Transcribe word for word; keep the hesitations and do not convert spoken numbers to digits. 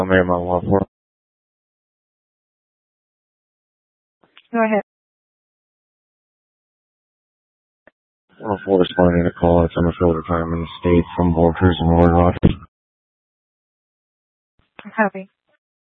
Mayor Mount Waterford. Go ahead. one oh four responding to a call at Summerfield Retirement Estate from Walters and Roy Rogers. Copy.